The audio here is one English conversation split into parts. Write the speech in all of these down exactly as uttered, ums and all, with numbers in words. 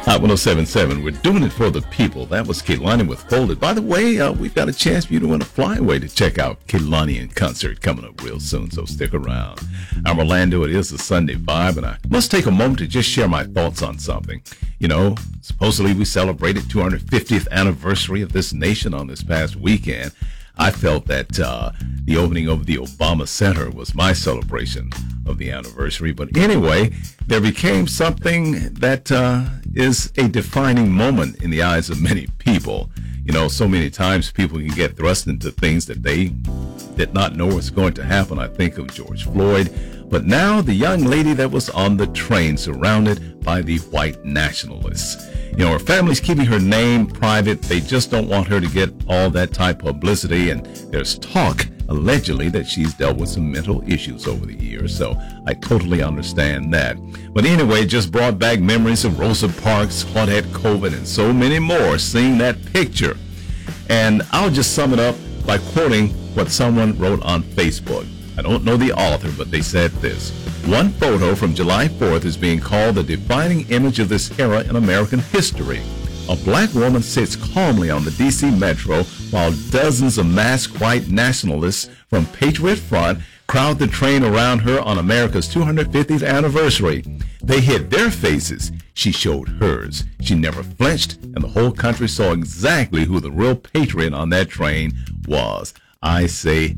Hot one oh seven point seven. We're doing it for the people. That was Kehlani with Hold It. By the way, uh, we've got a chance for you to win a flyaway to check out Kehlani in concert coming up real soon, so stick around. I'm Orlando. It is a Sunday vibe, and I must take a moment to just share my thoughts on something. You know, supposedly we celebrated two hundred fiftieth anniversary of this nation on this past weekend. I felt that uh, the opening of the Obama Center was my celebration of the anniversary. But anyway, there became something that uh, is a defining moment in the eyes of many people. You know, so many times people can get thrust into things that they did not know was going to happen. I think of George Floyd. But now the young lady that was on the train surrounded by the white nationalists. You know, her family's keeping her name private. They just don't want her to get all that type of publicity. And there's talk, allegedly, that she's dealt with some mental issues over the years. So I totally understand that. But anyway, just brought back memories of Rosa Parks, Claudette Colvin, and so many more seeing that picture. And I'll just sum it up by quoting what someone wrote on Facebook. I don't know the author, but they said this. One photo from July fourth is being called the defining image of this era in American history. A black woman sits calmly on the D C Metro while dozens of masked white nationalists from Patriot Front crowd the train around her on America's two hundred fiftieth anniversary. They hid their faces. She showed hers. She never flinched, and the whole country saw exactly who the real patriot on that train was. I say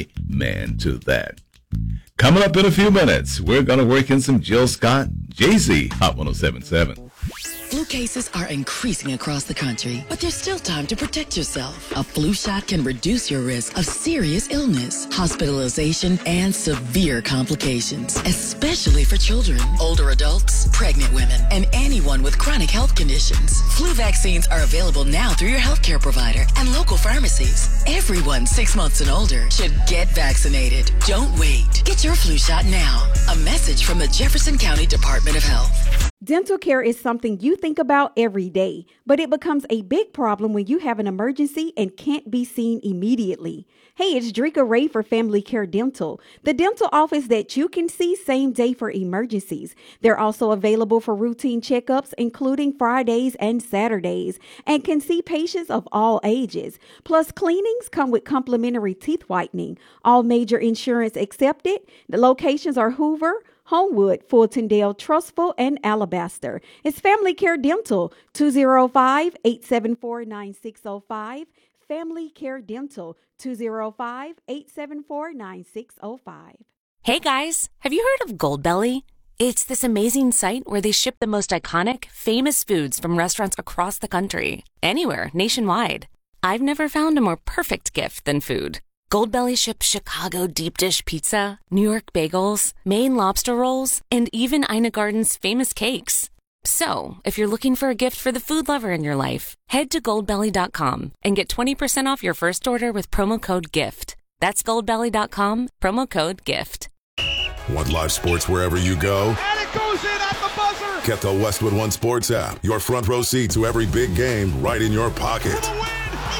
amen to that. Coming up in a few minutes, we're going to work in some Jill Scott, Jay-Z, Hot one oh seven point seven. Flu cases are increasing across the country, but there's still time to protect yourself. A flu shot can reduce your risk of serious illness, hospitalization, and severe complications, especially for children, older adults, pregnant women, and anyone with chronic health conditions. Flu vaccines are available now through your healthcare provider and local pharmacies. Everyone six months and older should get vaccinated. Don't wait. Get your flu shot now. A message from the Jefferson County Department of Health. Dental care is something you think about every day, but it becomes a big problem when you have an emergency and can't be seen immediately. Hey, it's Drika Ray for Family Care Dental, the dental office that you can see same day for emergencies. They're also available for routine checkups, including Fridays and Saturdays, and can see patients of all ages. Plus, cleanings come with complimentary teeth whitening. All major insurance accepted. The locations are Hoover, Homewood, Fultondale, Trustful, and Alabaster. It's Family Care Dental, two oh five, eight seven four, nine six oh five. Family Care Dental, two oh five, eight seven four, nine six oh five. Hey guys, have you heard of Goldbelly? It's this amazing site where they ship the most iconic, famous foods from restaurants across the country, anywhere, nationwide. I've never found a more perfect gift than food. Goldbelly ships Chicago deep dish pizza, New York bagels, Maine lobster rolls, and even Ina Garden's famous cakes. So, if you're looking for a gift for the food lover in your life, head to goldbelly dot com and get twenty percent off your first order with promo code GIFT. That's goldbelly dot com, promo code GIFT. Want live sports wherever you go? And it goes in at the buzzer! Get the Westwood One Sports app. Your front row seat to every big game right in your pocket. For the win!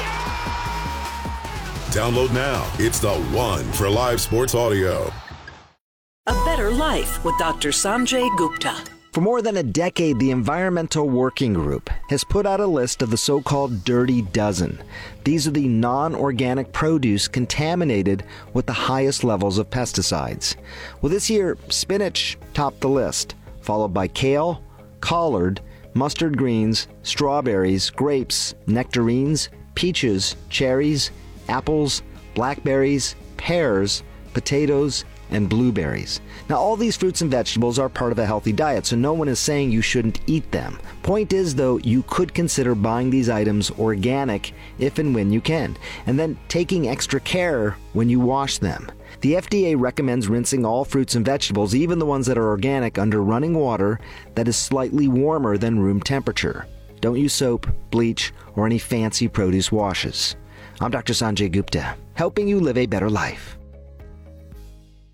Download now. It's the one for live sports audio. A Better Life with Doctor Sanjay Gupta. For more than a decade, the Environmental Working Group has put out a list of the so-called Dirty Dozen. These are the non-organic produce contaminated with the highest levels of pesticides. Well, this year, spinach topped the list, followed by kale, collard, mustard greens, strawberries, grapes, nectarines, peaches, cherries, apples, blackberries, pears, potatoes, and blueberries. Now, all these fruits and vegetables are part of a healthy diet, so no one is saying you shouldn't eat them. Point is, though, you could consider buying these items organic if and when you can, and then taking extra care when you wash them. The F D A recommends rinsing all fruits and vegetables, even the ones that are organic, under running water that is slightly warmer than room temperature. Don't use soap, bleach, or any fancy produce washes. I'm Doctor Sanjay Gupta, helping you live a better life.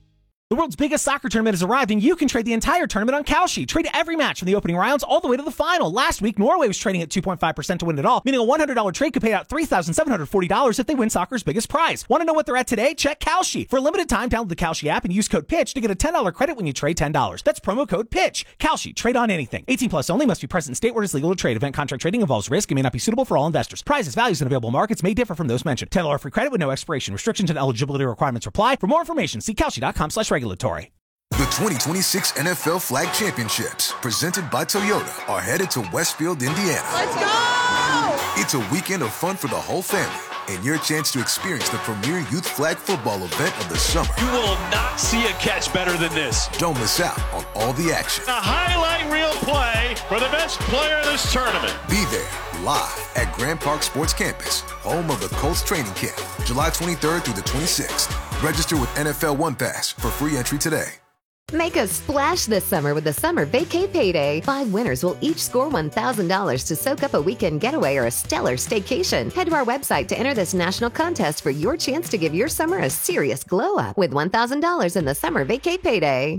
The world's biggest soccer tournament has arrived, and you can trade the entire tournament on Kalshi. Trade every match from the opening rounds all the way to the final. Last week, Norway was trading at two point five percent to win it all, meaning a one hundred dollars trade could pay out three thousand seven hundred forty dollars if they win soccer's biggest prize. Want to know what they're at today? Check Kalshi. For a limited time, download the Kalshi app and use code PITCH to get a ten dollars credit when you trade ten dollars. That's promo code PITCH. Kalshi. Trade on anything. eighteen plus only. Must be present in state where it's legal to trade. Event contract trading involves risk and may not be suitable for all investors. Prizes, values, and available markets may differ from those mentioned. ten dollars free credit with no expiration. Restrictions and eligibility requirements apply. For more information, see Kalshi.com slash regulatory. The twenty twenty-six N F L Flag Championships, presented by Toyota, are headed to Westfield, Indiana. Let's go! It's a weekend of fun for the whole family, and your chance to experience the premier youth flag football event of the summer. You will not see a catch better than this. Don't miss out on all the action. A highlight reel play for the best player in this tournament. Be there, live at Grand Park Sports Campus, home of the Colts training camp, July twenty-third through the twenty-sixth. Register with N F L One Pass for free entry today. Make a splash this summer with the Summer Vacay Payday. Five winners will each score one thousand dollars to soak up a weekend getaway or a stellar staycation. Head to our website to enter this national contest for your chance to give your summer a serious glow up with one thousand dollars in the Summer Vacay Payday.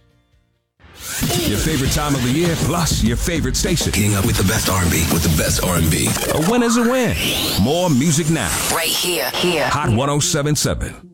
Your favorite time of the year, plus your favorite station. Getting up with the best R and B, with the best R and B. A win is a win. More music now. Right here, here. Hot one oh seven point seven.